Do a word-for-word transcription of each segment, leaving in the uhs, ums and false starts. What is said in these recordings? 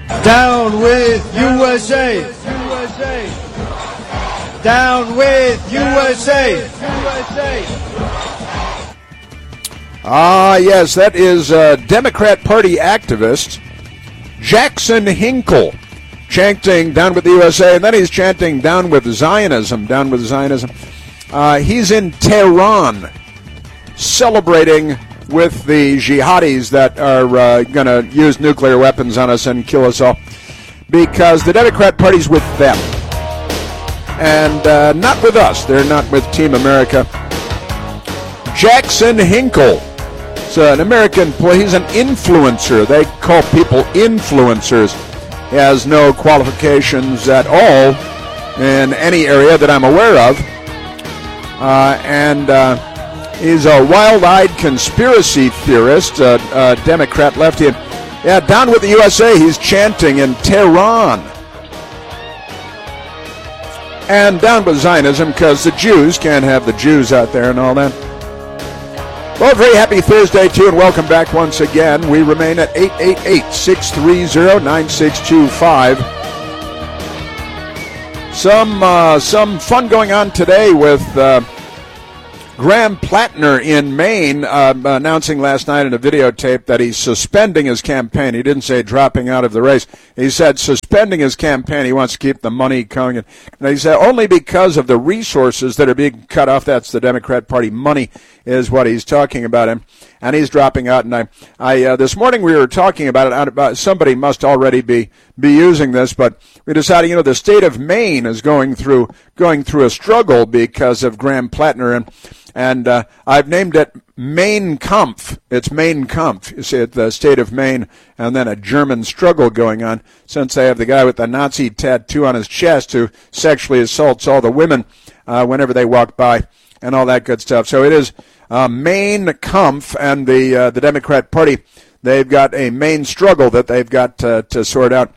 Down with U S A. Down with U S A. Ah, yes, that is uh, Democrat Party activist Jackson Hinkle chanting down with the U S A, and then he's chanting down with Zionism, down with Zionism. Uh, he's in Tehran celebrating with the jihadis that are uh, going to use nuclear weapons on us and kill us all, because the Democrat Party's with them and uh, not with us. They're not with Team America. Jackson Hinkle. He's an American, he's an influencer. They call people influencers. He has no qualifications at all in any area that I'm aware of. Uh, and uh, he's a wild-eyed conspiracy theorist, a, a Democrat lefty. And, yeah, down with the U S A, he's chanting in Tehran. And down with Zionism, because the Jews can't have the Jews out there and all that. Well, very happy Thursday to you, and welcome back once again. We remain at eight eight eight, six three zero, nine six two five. Some uh, some fun going on today with uh, Graham Plattner in Maine uh, announcing last night in a videotape that he's suspending his campaign. He didn't say dropping out of the race. He said suspending his campaign. He wants to keep the money coming. And he said only because of the resources that are being cut off, that's the Democrat Party money, is what he's talking about. Him. And he's dropping out. And I, I uh, this morning we were talking about it. About somebody must already be be using this, but we decided, you know, the state of Maine is going through going through a struggle because of Graham Plattner, and and uh, I've named it Mein Kampf. It's Mein Kampf. You see, it, the state of Maine, and then a German struggle going on, since they have the guy with the Nazi tattoo on his chest who sexually assaults all the women uh, whenever they walk by, and all that good stuff. So it is uh, Mein Kampf, and the uh, the Democrat Party, they've got a main struggle that they've got to, to sort out.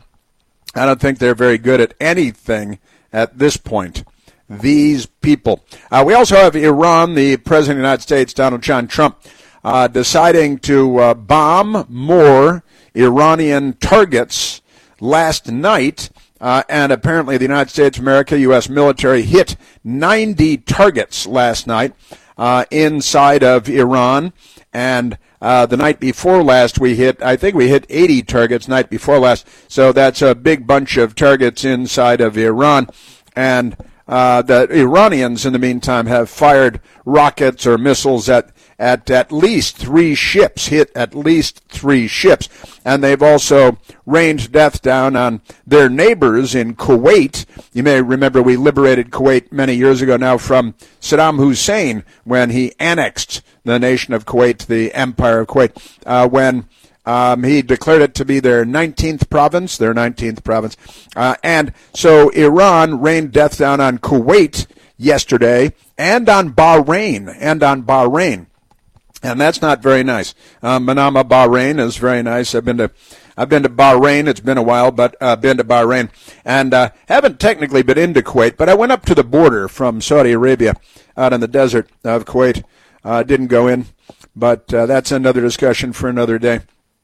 I don't think they're very good at anything at this point, these people. Uh, we also have Iran, the President of the United States, Donald John Trump, uh, deciding to uh, bomb more Iranian targets last night. Uh, and apparently the United States of America, U S military, hit ninety targets last night uh, inside of Iran. And uh, the night before last, we hit, I think we hit eighty targets night before last. So that's a big bunch of targets inside of Iran. And uh, the Iranians, in the meantime, have fired rockets or missiles at at at least three ships, hit at least three ships. And they've also rained death down on their neighbors in Kuwait. You may remember we liberated Kuwait many years ago now from Saddam Hussein when he annexed the nation of Kuwait, the Empire of Kuwait, uh, when um, he declared it to be their nineteenth province, their nineteenth province. Uh, and so Iran rained death down on Kuwait yesterday and on Bahrain, and on Bahrain. And that's not very nice. Uh, Manama, Bahrain is very nice. I've been to, I've been to Bahrain. It's been a while, but I've uh, been to Bahrain, and uh, haven't technically been into Kuwait. But I went up to the border from Saudi Arabia, out in the desert of Kuwait. Uh, didn't go in, but uh, that's another discussion for another day.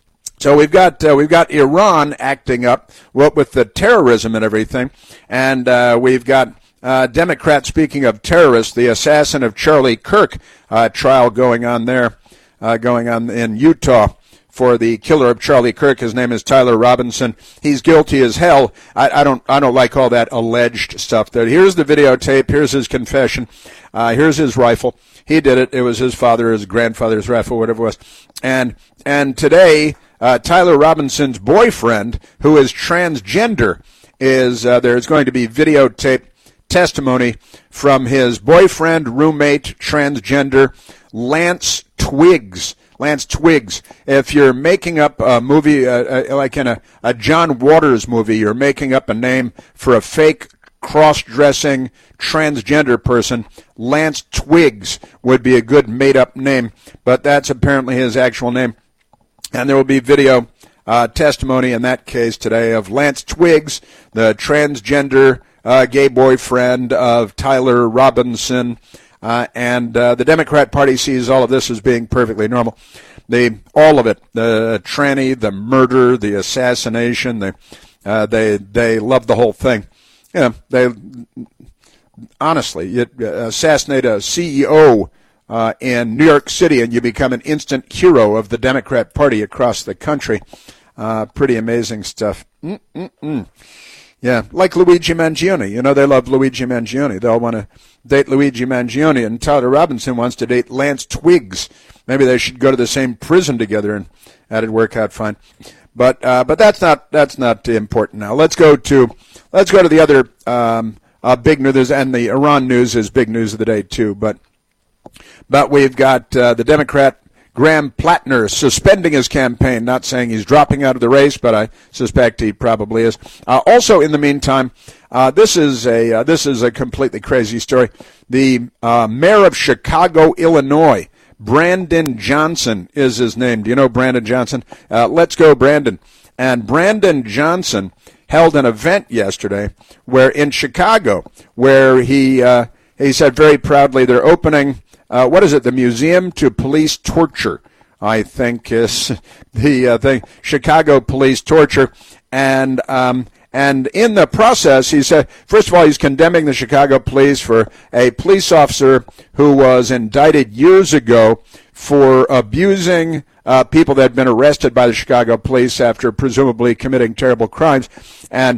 So we've got uh, we've got Iran acting up, what with the terrorism and everything, and uh, we've got. Uh, Democrat, speaking of terrorists, the assassin of Charlie Kirk uh, trial going on there, uh, going on in Utah for the killer of Charlie Kirk. His name is Tyler Robinson. He's guilty as hell. I, I don't I don't like all that alleged stuff there. Here's the videotape. Here's his confession. Uh, here's his rifle. He did it. It was his father, his grandfather's rifle, whatever it was. And and today, uh, Tyler Robinson's boyfriend, who is transgender, is uh, there's going to be videotape testimony from his boyfriend, roommate, transgender, Lance Twiggs. Lance Twiggs. If you're making up a movie, uh, uh, like in a, a John Waters movie, you're making up a name for a fake cross-dressing transgender person, Lance Twiggs would be a good made-up name, but that's apparently his actual name. And there will be video uh, testimony in that case today of Lance Twiggs, the transgender Uh, gay boyfriend of Tyler Robinson, uh, and uh, the Democrat Party sees all of this as being perfectly normal. the all of it, the tranny, the murder, the assassination, the, uh, they they love the whole thing. You know, they honestly, you assassinate a C E O uh, in New York City and you become an instant hero of the Democrat Party across the country. Uh, pretty amazing stuff. Mm-mm-mm. Yeah, like Luigi Mangione. You know, they love Luigi Mangione. They all want to date Luigi Mangione, and Tyler Robinson wants to date Lance Twiggs. Maybe they should go to the same prison together, and that'd work out fine. But uh, but that's not that's not important now. Let's go to let's go to the other um, uh, big news, and the Iran news is big news of the day too. But but we've got uh, the Democrat Graham Plattner suspending his campaign, not saying he's dropping out of the race, but I suspect he probably is. Uh, also, in the meantime, uh, this is a uh, this is a completely crazy story. The uh, mayor of Chicago, Illinois, Brandon Johnson is his name. Do you know Brandon Johnson? Uh, let's go, Brandon. And Brandon Johnson held an event yesterday where in Chicago, where he uh, he said very proudly they're opening. Uh, what is it? The Museum to Police Torture, I think, is the uh, thing. Chicago Police Torture, and um, and in the process, he said, first of all, he's condemning the Chicago police for a police officer who was indicted years ago for abusing uh, people that had been arrested by the Chicago police after presumably committing terrible crimes. And